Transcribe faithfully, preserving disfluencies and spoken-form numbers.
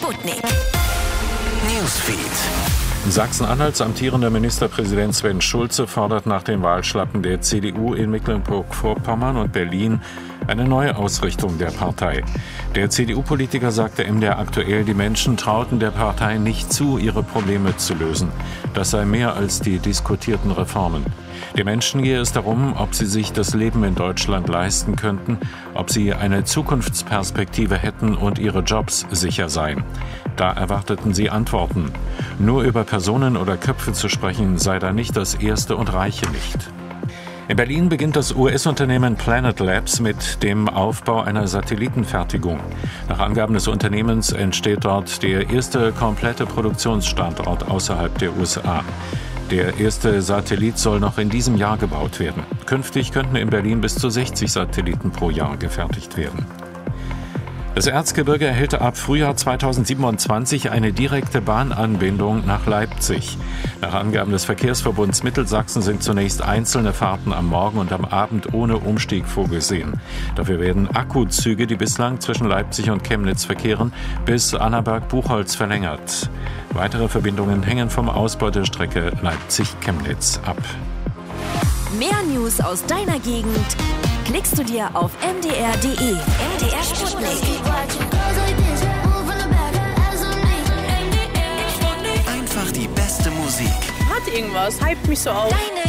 Sputnik. Newsfeed. Sachsen-Anhalts amtierender Ministerpräsident Sven Schulze fordert nach den Wahlschlappen der C D U in Mecklenburg-Vorpommern und Berlin eine neue Ausrichtung der Partei. Der C D U-Politiker sagte M D R aktuell, die Menschen trauten der Partei nicht zu, ihre Probleme zu lösen. Das sei mehr als die diskutierten Reformen. Den Menschen gehe es darum, ob sie sich das Leben in Deutschland leisten könnten, ob sie eine Zukunftsperspektive hätten und ihre Jobs sicher seien. Da erwarteten sie Antworten. Nur über Personen oder Köpfe zu sprechen, sei da nicht das Erste und reiche nicht. In Berlin beginnt das U S-Unternehmen Planet Labs mit dem Aufbau einer Satellitenfertigung. Nach Angaben des Unternehmens entsteht dort der erste komplette Produktionsstandort außerhalb der U S A. Der erste Satellit soll noch in diesem Jahr gebaut werden. Künftig könnten in Berlin bis zu sechzig Satelliten pro Jahr gefertigt werden. Das Erzgebirge erhält ab Frühjahr zweitausendsiebenundzwanzig eine direkte Bahnanbindung nach Leipzig. Nach Angaben des Verkehrsverbunds Mittelsachsen sind zunächst einzelne Fahrten am Morgen und am Abend ohne Umstieg vorgesehen. Dafür werden Akkuzüge, die bislang zwischen Leipzig und Chemnitz verkehren, bis Annaberg-Buchholz verlängert. Weitere Verbindungen hängen vom Ausbau der Strecke Leipzig-Chemnitz ab. Mehr News aus deiner Gegend klickst du dir auf m d r punkt d e. M D R Sputnik. Einfach die beste Musik. Hat irgendwas, hypt mich so auf. Deine